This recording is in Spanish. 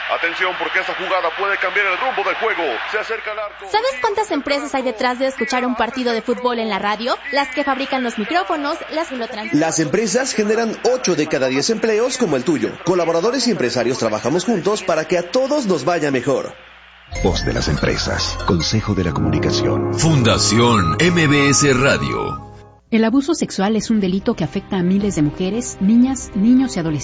Atención, porque esta jugada puede cambiar el rumbo del juego. Se acerca al arco. ¿Sabes cuántas empresas hay detrás de escuchar un partido de fútbol en la radio? Las que fabrican los micrófonos, las que lo transmiten. Las empresas generan 8 de cada 10 empleos como el tuyo. Colaboradores y empresarios trabajamos juntos para que a todos nos vaya mejor. Voz de las empresas. Consejo de la Comunicación. Fundación MBS Radio. El abuso sexual es un delito que afecta a miles de mujeres, niñas, niños y adolescentes.